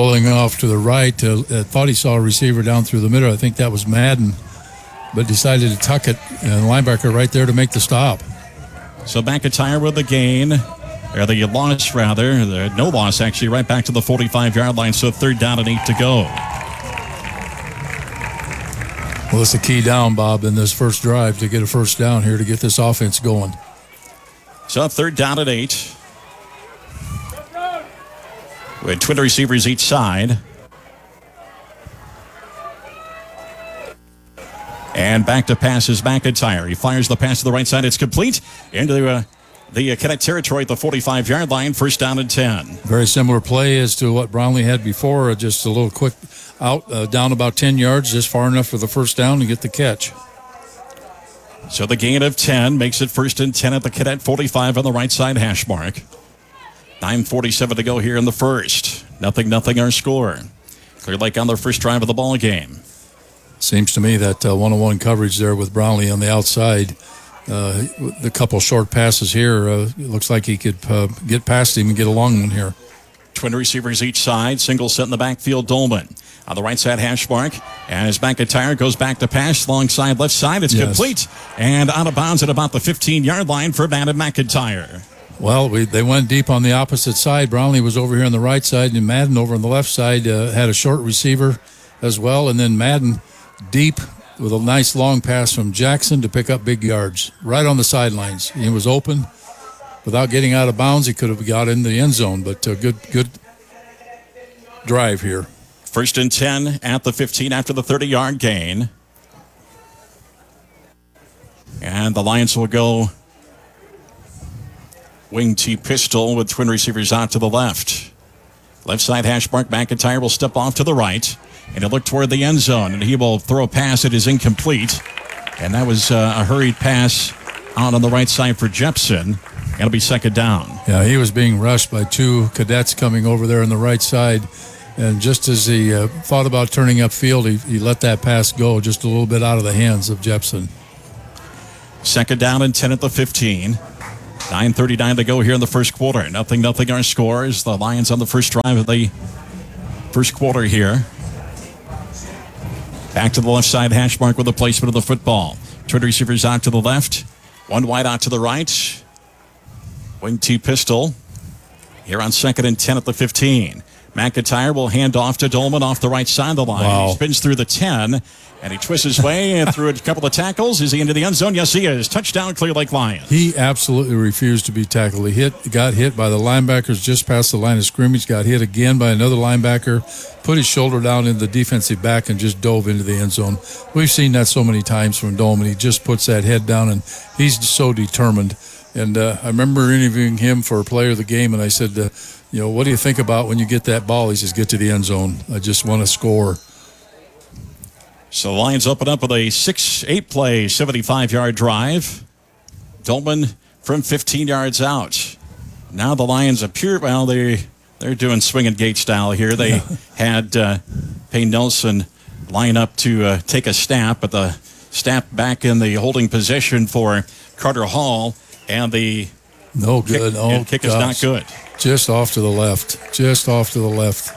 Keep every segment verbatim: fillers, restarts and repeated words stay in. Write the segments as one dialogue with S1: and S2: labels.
S1: Rolling off to the right, uh, uh, thought he saw a receiver down through the middle. I think that was Madden, but decided to tuck it, and linebacker right there to make the stop.
S2: So McIntyre with the gain, or the loss rather, the no loss actually, right back to the forty-five-yard line, so third down and eight to go.
S1: Well, it's a key down, Bob, in this first drive to get a first down here to get this offense going.
S2: So third down and eight. With twin receivers each side. And back to pass is McIntyre. He fires the pass to the right side. It's complete into uh, the uh, Cadet territory at the forty-five-yard line. First down and ten.
S1: Very similar play as to what Brownlee had before. Uh, just a little quick out, uh, down about ten yards, just far enough for the first down to get the catch.
S2: So the gain of ten makes it first and ten at the Cadet forty-five on the right side hash mark. nine forty-seven to go here in the first. Nothing, nothing our score. Clear Lake on their first drive of the ball game.
S1: Seems to me that uh, one-on-one coverage there with Brownlee on the outside. Uh, the couple short passes here, uh, it looks like he could uh, get past him and get a long one here.
S2: Twin receivers each side. Single set in the backfield, Dolman. On the right side hash mark. As McIntyre goes back to pass, long side, left side. It's yes. complete. And out of bounds at about the fifteen-yard line for Madden McIntyre.
S1: Well, we, they went deep on the opposite side. Brownlee was over here on the right side, and Madden over on the left side uh, had a short receiver as well. And then Madden deep with a nice long pass from Jackson to pick up big yards right on the sidelines. He was open. Without getting out of bounds, he could have got in the end zone, but uh, good good drive here.
S2: First and ten at the fifteen after the thirty-yard gain. And the Lions will go wing T pistol with twin receivers out to the left. Left side hash mark, McIntyre will step off to the right. And he'll look toward the end zone, and he will throw a pass that is incomplete. And that was uh, a hurried pass out on the right side for Jepson. It'll be second down.
S1: Yeah, he was being rushed by two cadets coming over there on the right side. And just as he uh, thought about turning upfield, he, he let that pass go just a little bit out of the hands of Jepson.
S2: Second down and ten at the fifteen. nine thirty-nine to go here in the first quarter. Nothing, nothing our scores. The Lions on the first drive of the first quarter here. Back to the left side hash mark with the placement of the football. Twin receivers out to the left. One wide out to the right. Wing T pistol. Here on second and ten at the fifteen. McIntyre will hand off to Dolman off the right side of the line.
S1: Wow.
S2: He spins through the ten, and he twists his way and through a couple of tackles. Is he into the end zone? Yes, he is. Touchdown, Clear Lake Lions.
S1: He absolutely refused to be tackled. He hit, got hit by the linebackers just past the line of scrimmage, got hit again by another linebacker, put his shoulder down in the defensive back, and just dove into the end zone. We've seen that so many times from Dolman. He just puts that head down, and he's so determined. And uh, I remember interviewing him for player of the game, and I said, uh, you know, what do you think about when you get that ball? He says, get to the end zone. I just want to score.
S2: So the Lions open up with a six, eight play, seventy-five-yard drive. Dolman from fifteen yards out. Now the Lions appear, well, they, they're doing swing and gate style here. They yeah. had uh, Payne Nelson line up to uh, take a snap, but the snap back in the holding position for Carter Hall. And the
S1: no good.
S2: Kick,
S1: oh,
S2: kick
S1: gosh.
S2: is not good.
S1: Just off to the left. Just off to the left.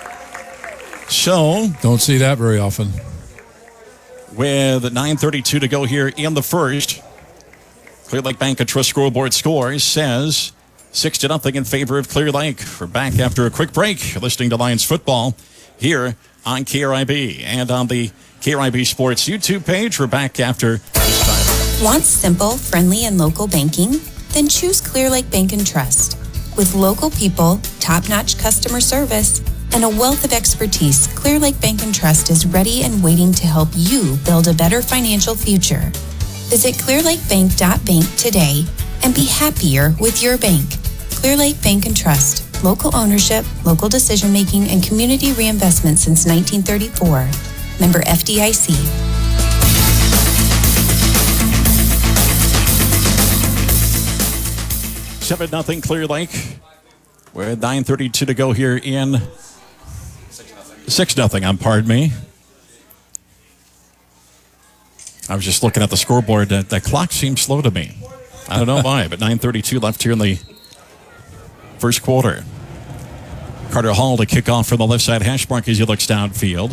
S2: So
S1: don't see that very often.
S2: With nine thirty-two to go here in the first, Clear Lake Bank and Trust scoreboard scores says six to nothing in favor of Clear Lake. We're back after a quick break. You're listening to Lions football here on K R I B and on the K R I B Sports YouTube page. We're back after this time.
S3: Want simple, friendly, and local banking? Then choose Clear Lake Bank and Trust. With local people, top-notch customer service, and a wealth of expertise, Clear Lake Bank and Trust is ready and waiting to help you build a better financial future. Visit clear lake bank dot bank today and be happier with your bank. Clear Lake Bank and Trust. Local ownership, local decision-making, and community reinvestment since nineteen thirty-four. Member F D I C.
S2: seven nothing Clear Lake. With nine thirty-two to go here in six nothing, um, pardon me. I was just looking at the scoreboard. The, the clock seems slow to me. I don't know why, but nine thirty-two left here in the first quarter. Carter Hall to kick off from the left side hash mark as he looks downfield.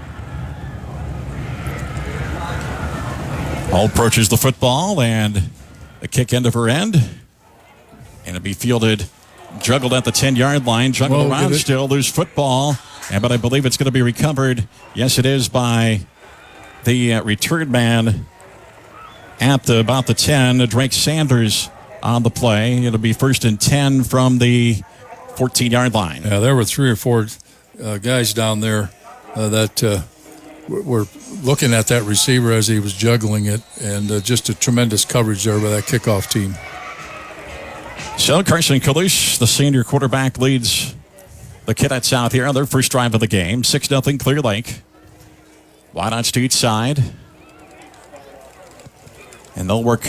S2: Hall approaches the football and a kick end of her end. And it'll be fielded, juggled at the ten-yard line, juggled
S1: Whoa,
S2: around still, loose football. And, but I believe it's going to be recovered. Yes, it is by the uh, return man at the, about the ten, Drake Sanders on the play. It'll be first and ten from the fourteen-yard line.
S1: Yeah, there were three or four uh, guys down there uh, that uh, were looking at that receiver as he was juggling it, and uh, just a tremendous coverage there by that kickoff team.
S2: So Carson Kalush, the senior quarterback, leads the Cadets out here on their first drive of the game. six nothing Clear Lake. Wideouts to each side. And they'll work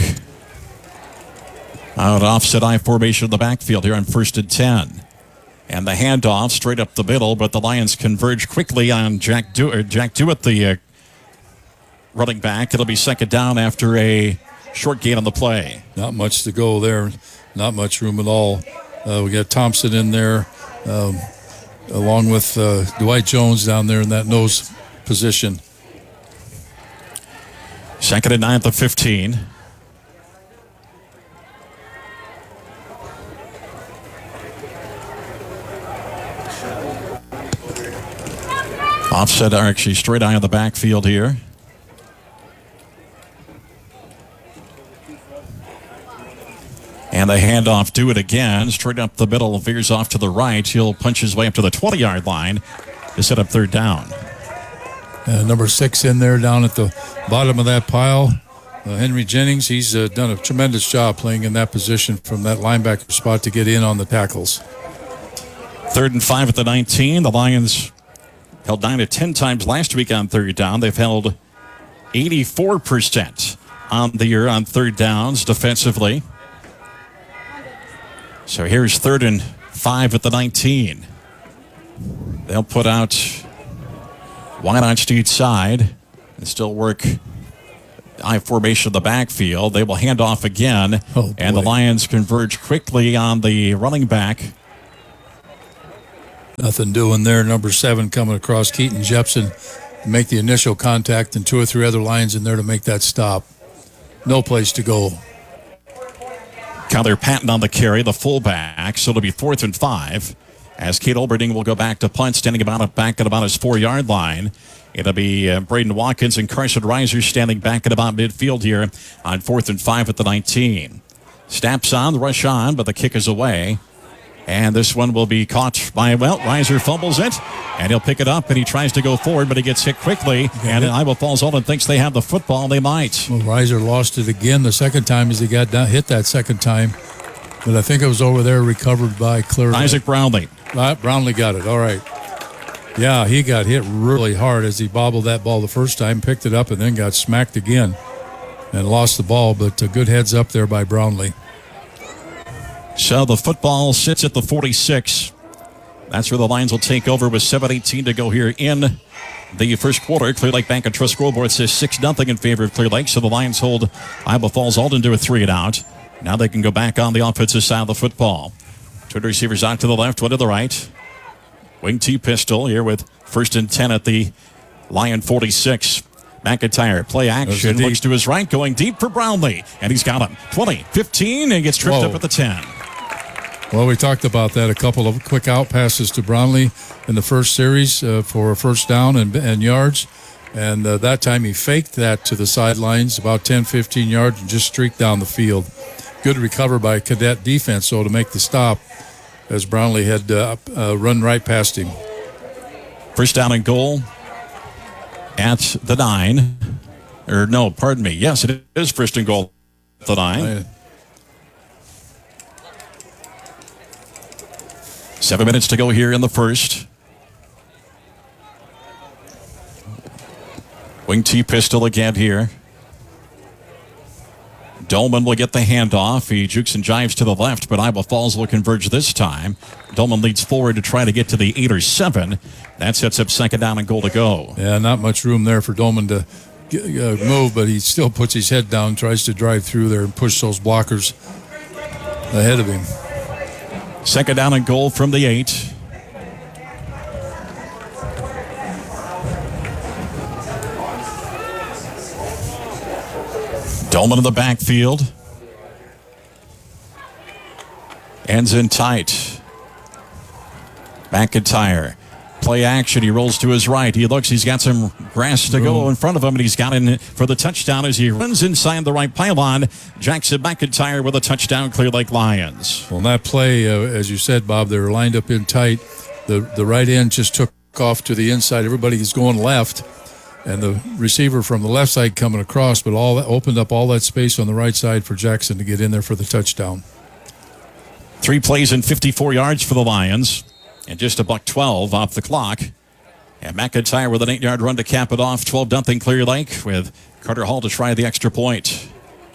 S2: out offset I formation in the backfield here on first and ten. And the handoff straight up the middle, but the Lions converge quickly on Jack, Dew- Jack Dewitt, the uh, running back. It'll be second down after a short gain on the play.
S1: Not much to go there. Not much room at all. Uh, we got Thompson in there, um, along with uh, Dwight Jones down there in that nose position.
S2: Second and nine at the fifteen. Offset are actually straight eye on the backfield here. And the handoff, do it again. Straight up the middle, veers off to the right. He'll punch his way up to the twenty-yard line to set up third down.
S1: Uh, number six in there down at the bottom of that pile. Uh, Henry Jennings, he's uh, done a tremendous job playing in that position from that linebacker spot to get in on the tackles.
S2: Third and five at the nineteen. The Lions held nine to ten times last week on third down. They've held eighty-four percent on the year on third downs defensively. So here's third and five at the nineteen. They'll put out wideouts to each side and still work I formation of the backfield. They will hand off again,
S1: oh,
S2: and the Lions converge quickly on the running back.
S1: Nothing doing there. Number seven coming across, Keaton Jepson, to make the initial contact, and two or three other Lions in there to make that stop. No place to go.
S2: Kyler Patton on the carry, the fullback, so it'll be fourth and five. As Kate Olberding will go back to punt, standing about back at about his four-yard line. It'll be uh, Braden Watkins and Carson Reiser standing back at about midfield here on fourth and five at the nineteen. Snaps on, the rush on, but the kick is away. And this one will be caught by, well, Reiser fumbles it, and he'll pick it up, and he tries to go forward, but he gets hit quickly. And
S1: hit.
S2: Iowa Falls Olin thinks they have the football. They might.
S1: Well, Reiser lost it again the second time as he got down, hit that second time. But I think it was over there recovered by Clear Lake.
S2: Isaac Brownlee.
S1: Uh, Brownlee got it. All right. Yeah, he got hit really hard as he bobbled that ball the first time, picked it up, and then got smacked again and lost the ball. But a good heads up there by Brownlee.
S2: So the football sits at the forty-six. That's where the Lions will take over with seven eighteen to go here in the first quarter. Clear Lake Bank and Trust scoreboard says six nothing in favor of Clear Lake. So the Lions hold Iowa Falls Alden to a three and out. Now they can go back on the offensive side of the football. Two receivers out to the left, one to the right. Wing T pistol here with first and ten at the Lion forty-six. McIntyre, play action, looks to his right, going deep for Brownlee. And he's got him. twenty, fifteen, and gets tripped
S1: Whoa.
S2: up at the ten.
S1: Well, we talked about that. A couple of quick out passes to Brownlee in the first series uh, for a first down and, and yards. And uh, that time he faked that to the sidelines, about ten, fifteen yards, and just streaked down the field. Good recover by Cadet defense, so to make the stop as Brownlee had uh, uh, run right past him.
S2: First down and goal at the nine. Or no, pardon me. Yes, it is first and goal at the nine.
S1: I,
S2: Seven minutes to go here in the first. Wing T pistol again here. Dolman will get the handoff. He jukes and jives to the left, but Iowa Falls will converge this time. Dolman leads forward to try to get to the eight or seven. That sets up second down and goal to go.
S1: yeah, not much room there for Dolman to get, uh, move, but he still puts his head down, tries to drive through there and push those blockers ahead of him.
S2: Second down and goal from the eight. Dolman in the backfield. Ends in tight. McIntyre. Play action. He rolls to his right. He looks. He's got some grass to go in front of him, and he's got in for the touchdown as he runs inside the right pylon. Jackson McIntyre with a touchdown, Clear Lake Lions.
S1: Well, that play, uh, as you said, Bob, they were lined up in tight. The the right end just took off to the inside. Everybody is going left, and the receiver from the left side coming across, but all that opened up all that space on the right side for Jackson to get in there for the touchdown.
S2: Three plays and fifty-four yards for the Lions. And just a buck twelve off the clock. And McIntyre with an eight-yard run to cap it off. twelve nothing Clear Lake with Carter Hall to try the extra point.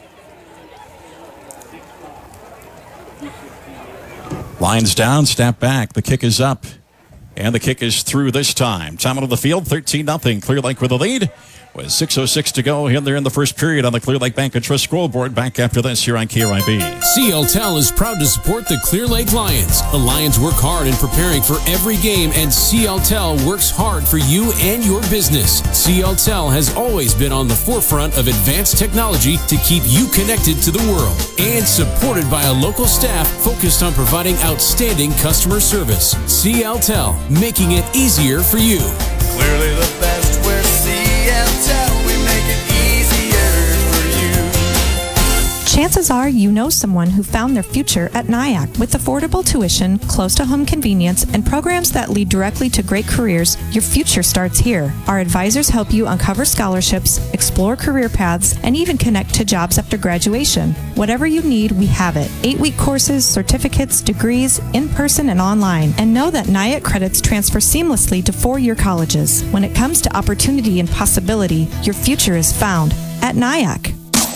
S2: Lions down, snap back. The kick is up. And the kick is through this time. Time out of the field, thirteen nothing. Clear Lake with the lead. With six oh six to go in there in the first period on the Clear Lake Bank and Trust scoreboard. Back after this here on K R I B.
S4: C L Tel is proud to support the Clear Lake Lions. The Lions work hard in preparing for every game, and C L Tel works hard for you and your business. C L Tel has always been on the forefront of advanced technology to keep you connected to the world, and supported by a local staff focused on providing outstanding customer service. C L Tel, making it easier for you.
S5: Clearly the best, we're C L Tel, we make it easier for you.
S6: Chances are you know someone who found their future at N I A C. With affordable tuition, close-to-home convenience, and programs that lead directly to great careers, your future starts here. Our advisors help you uncover scholarships, explore career paths, and even connect to jobs after graduation. Whatever you need, we have it. Eight-week courses, certificates, degrees, in-person and online. And know that N I A C credits transfer seamlessly to four-year colleges. When it comes to opportunity and possibility, your future is found at N I A C.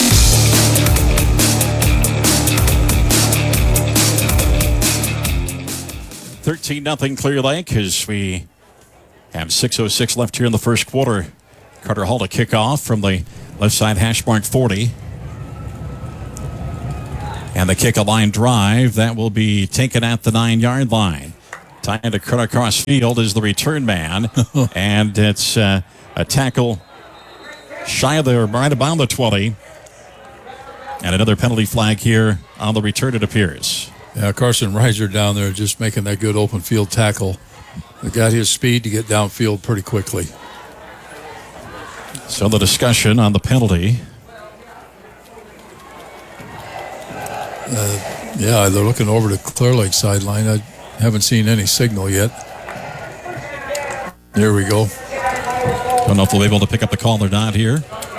S2: thirteen nothing Clear Lake as we have six oh six left here in the first quarter. Carter Hall to kick off from the left side hash mark forty. And the kick a line drive that will be taken at the nine-yard line. Tying to cut across field is the return man. And it's uh, a tackle shy of the right about the twenty. And another penalty flag here on the return, it appears.
S1: Yeah, Carson Reiser down there just making that good open field tackle. He got his speed to get downfield pretty quickly.
S2: So the discussion on the penalty.
S1: Uh, yeah, they're looking over to Clear Lake sideline. I haven't seen any signal yet. There we go.
S2: Don't know if we'll be able to pick up the call or not here.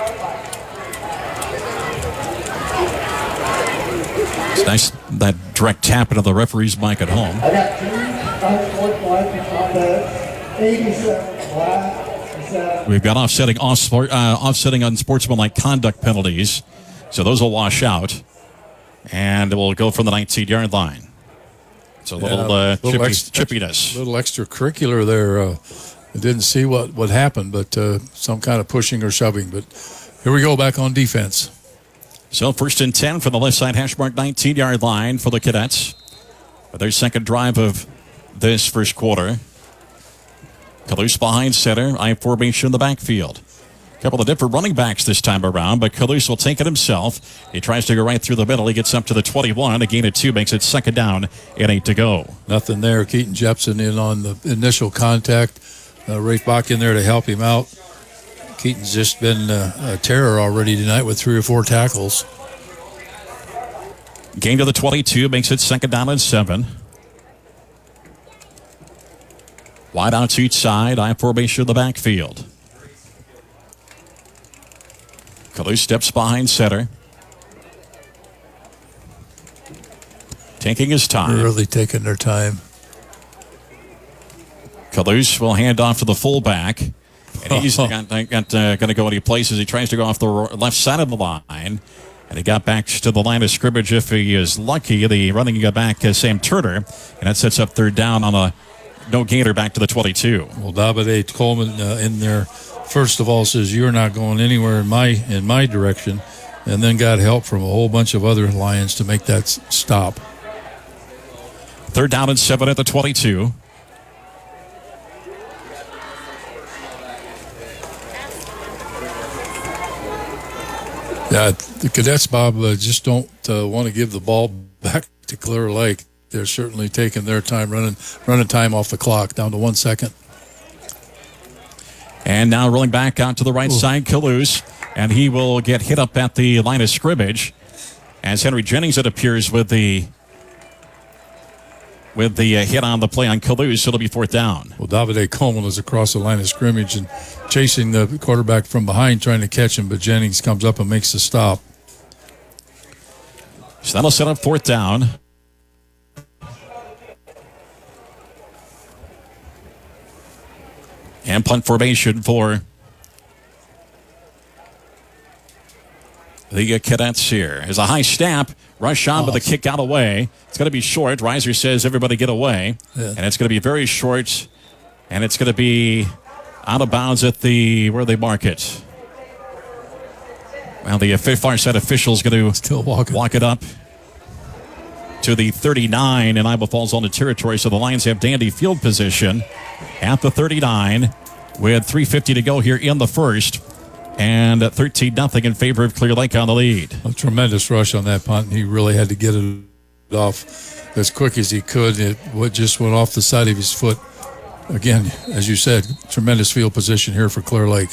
S2: It's nice, that direct tap into the referee's mic at home.
S7: I got two unsports license on the eighty-seven flat.
S2: We've got offsetting off, uh, offsetting unsportsmanlike conduct penalties, so those will wash out, and it will go from the nineteen-yard line. It's a little,
S1: yeah,
S2: uh,
S1: little
S2: chippy,
S1: ex-
S2: chippiness.
S1: A little extracurricular there. Uh, I didn't see what, what happened, but uh, some kind of pushing or shoving. But here we go, back on defense.
S2: So first and ten from the left side hash mark nineteen-yard line for the Cadets. For their second drive of this first quarter. Kalous behind center, I formation in the backfield. A couple of different running backs this time around, but Kalous will take it himself. He tries to go right through the middle. He gets up to the twenty-one. A gain of two makes it second down and eight to go.
S1: Nothing there. Keaton Jepson in on the initial contact. Uh, Rafe Bach in there to help him out. Keaton's just been uh, a terror already tonight with three or four tackles.
S2: Gain to the twenty-two makes it second down and seven. Wide out to each side. I formation in the backfield. Kalous steps behind center. Taking his time.
S1: Really taking their time.
S2: Kalous will hand off to the fullback. And he's got, got, uh, going to go any places. He tries to go off the left side of the line. And he got back to the line of scrimmage if he is lucky. The running back, uh, Sam Turner. And that sets up third down on a no gainer back to the twenty-two.
S1: Well, Davide Coleman uh, in there, first of all, says, you're not going anywhere in my in my direction. And then got help from a whole bunch of other Lions to make that s- stop.
S2: Third down and seven at the twenty-two.
S1: Yeah, the cadets, Bob, uh, just don't uh, want to give the ball back to Clear Lake. They're certainly taking their time, running running time off the clock, down to one second.
S2: And now rolling back out to the right
S1: Ooh.
S2: side, Kaluz, and he will get hit up at the line of scrimmage as Henry Jennings, it appears, with the with the uh, hit on the play on Kaluz, so it'll be fourth down.
S1: Well, Davide Coleman is across the line of scrimmage and chasing the quarterback from behind, trying to catch him, but Jennings comes up and makes the stop.
S2: So that'll set up fourth down. And punt formation for the Cadets here. There's a high snap. Rush on, oh. but the kick out away. It's going to be short. Reiser says everybody get away. Yeah. And it's going to be very short. And it's going to be out of bounds at the, where they mark it. Well, the far side official is going to
S1: Still walking.
S2: walk it up to the thirty-nine, and Iowa Falls on the territory. So the Lions have dandy field position at the thirty-nine with three fifty to go here in the first. And thirteen nothing in favor of Clear Lake on the lead.
S1: A tremendous rush on that punt. He really had to get it off as quick as he could. It just went off the side of his foot. Again, as you said, tremendous field position here for Clear Lake.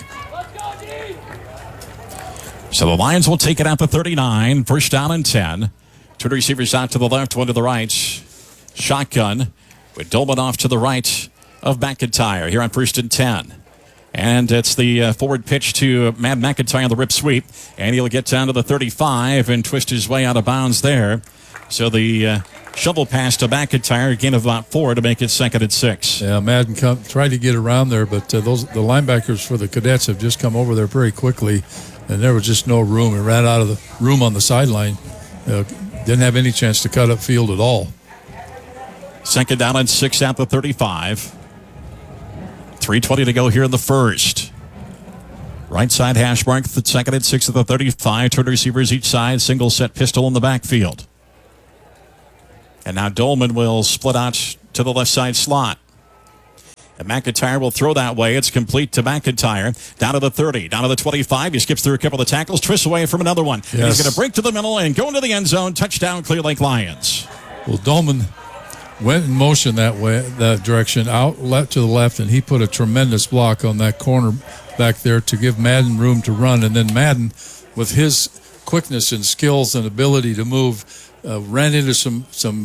S2: So the Lions will take it at the thirty-nine. First down and ten. Two receivers out to the left, one to the right. Shotgun with Dolman off to the right of McIntyre here on first and ten. And it's the uh, forward pitch to Matt McIntyre on the rip sweep. And he'll get down to the thirty-five and twist his way out of bounds there. So the uh, shovel pass to McIntyre, gain of about four to make it second and six.
S1: Yeah, Madden come, tried to get around there, but uh, those the linebackers for the Cadets have just come over there very quickly. And there was just no room. It ran out of the room on the sideline. Uh, didn't have any chance to cut up field at all.
S2: Second down and six at the thirty-five. three twenty to go here in the first. Right side hash mark, the second and six at the thirty-five. Two receivers each side, single set pistol in the backfield. And now Dolman will split out to the left side slot. And McIntyre will throw that way. It's complete to McIntyre. Down to the thirty, down to the twenty-five. He skips through a couple of tackles, twists away from another one.
S1: Yes.
S2: And he's going to break to the middle and go into the end zone. Touchdown, Clear Lake Lions.
S1: Well, Dolman went in motion that way, that direction, out left to the left, and he put a tremendous block on that corner back there to give Madden room to run. And then Madden, with his quickness and skills and ability to move, uh, ran into some some